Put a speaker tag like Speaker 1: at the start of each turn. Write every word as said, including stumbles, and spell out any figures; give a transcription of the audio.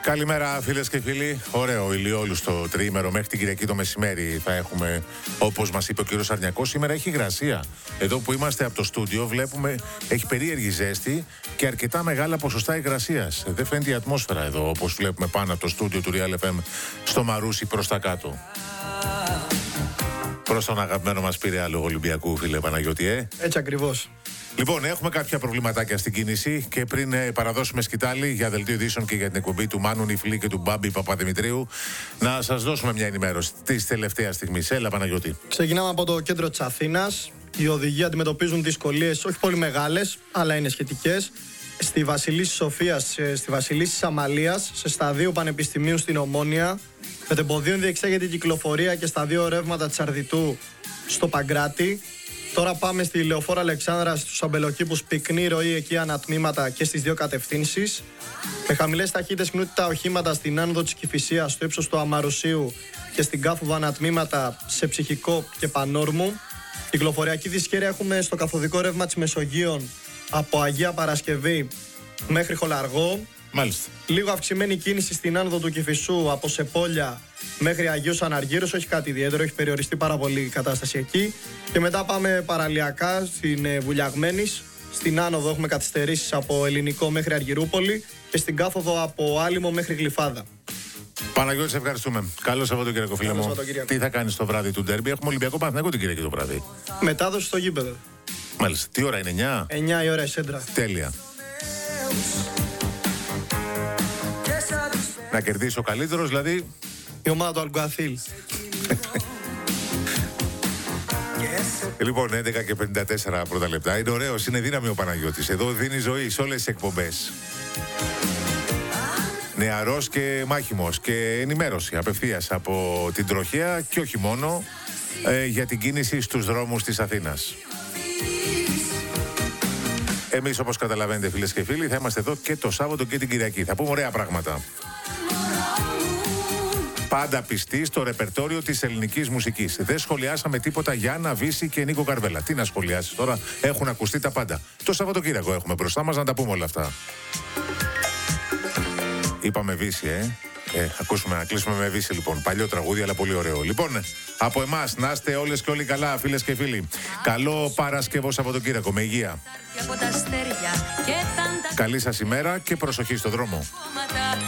Speaker 1: Καλημέρα φίλες και φίλοι. Ωραίο ηλιόλουστο τριήμερο μέχρι την Κυριακή το μεσημέρι θα έχουμε, όπως μας είπε ο κύριος Αρνιακός. Σήμερα έχει υγρασία. Εδώ που είμαστε από το στούντιο βλέπουμε έχει περίεργη ζέστη και αρκετά μεγάλα ποσοστά υγρασίας. Δεν φαίνεται η ατμόσφαιρα εδώ όπως βλέπουμε πάνω από το στούντιο του Real εφ εμ στο Μαρούσι προς τα κάτω. Προς τον αγαπημένο μας Πειραιά Ολυμπιακού, φίλε Παναγιώτη, ε.
Speaker 2: Έτσι ακριβώς.
Speaker 1: Λοιπόν, έχουμε κάποια προβληματάκια στην κίνηση και πριν ε, παραδώσουμε σκητάλη για δελτίο ειδήσεων και για την εκπομπή του Μάνου Νιφλή και του Μπάμπη Παπαδημητρίου, να σας δώσουμε μια ενημέρωση της τελευταίας στιγμής. Έλα, Παναγιώτη.
Speaker 2: Ξεκινάμε από το κέντρο της Αθήνας. Οι οδηγοί αντιμετωπίζουν δυσκολίες, όχι πολύ μεγάλες, αλλά είναι σχετικές. Στη Βασιλίσσης Σοφίας, στη Βασιλίσσης Αμαλίας, σε σταδίο Πανεπιστημίου στην Ομόνια. Μετεμποδίων διεξάγεται η κυκλοφορία και στα δύο ρεύματα της Αρδιτού στο Παγκράτη. Τώρα πάμε στη Λεωφόρο Αλεξάνδρας, στους αμπελοκήπους, πυκνή ροή εκεί ανατμήματα και στις δύο κατευθύνσεις. Με χαμηλές ταχύτητες κινούνται τα οχήματα στην άνοδο της Κηφισίας, στο ύψος του Αμαρουσίου και στην Κάφοβα ανατμήματα σε Ψυχικό και Πανόρμου. Κυκλοφοριακή δυσχέρεια έχουμε στο καθοδικό ρεύμα της Μεσογείων από Αγία Παρασκευή μέχρι Χολαργό.
Speaker 1: Μάλιστα.
Speaker 2: Λίγο αυξημένη κίνηση στην άνοδο του Κηφισού από Σεπόλια μέχρι Αγίους Αναργύρους, όχι κάτι ιδιαίτερο, έχει περιοριστεί πάρα πολύ η κατάσταση εκεί. Και μετά πάμε παραλιακά στην ε, Βουλιαγμένης. Στην άνοδο έχουμε καθυστερήσεις από Ελληνικό μέχρι Αργυρούπολη και στην κάθοδο από Άλυμο μέχρι Γλυφάδα.
Speaker 1: Παναγιώτη, σε ευχαριστούμε. Καλό Σαββατοκύριακο, φίλε μου. Τι θα κάνεις το βράδυ του ντέρμπι? Έχουμε Ολυμπιακό Παναθηναϊκό την Κυριακή το βράδυ.
Speaker 2: Μετάδοση στο γήπεδο.
Speaker 1: Μάλιστα. Τι ώρα είναι, εννιά?
Speaker 2: εννιά η ώρα η Σέντρα.
Speaker 1: Τέλεια. Να κερδίσει ο καλύτερος, δηλαδή
Speaker 2: η ομάδα του Αλγκουαθίλ.
Speaker 1: Λοιπόν, έντεκα και πενήντα τέσσερα πρώτα λεπτά. Είναι ωραίος, είναι δύναμη ο Παναγιώτης. Εδώ δίνει ζωή σε όλες τις εκπομπές. Νεαρός και μάχημος και ενημέρωση απευθείας από την τροχέα και όχι μόνο ε, για την κίνηση στους δρόμους της Αθήνας. Εμείς, όπως καταλαβαίνετε, φίλες και φίλοι, θα είμαστε εδώ και το Σάββατο και την Κυριακή. Θα πούμε ωραία πράγματα. Πάντα πιστοί στο ρεπερτόριο της ελληνικής μουσικής. Δεν σχολιάσαμε τίποτα για Άννα Βύση και Νίκο Καρβέλα. Τι να σχολιάσεις τώρα, έχουν ακουστεί τα πάντα. Το Σαββατοκύριακο έχουμε μπροστά μας να τα πούμε όλα αυτά. Είπαμε Βύση, ε. Ε, ακούσουμε, να κλείσουμε με Βύση λοιπόν. Παλιό τραγούδι, αλλά πολύ ωραίο. Λοιπόν, από εμάς να είστε όλες και όλοι καλά, φίλες και φίλοι. Καλό Παρασκευό Σαββατοκύριακο, με υγεία. Καλή σας ημέρα και προσοχή στο δρόμο.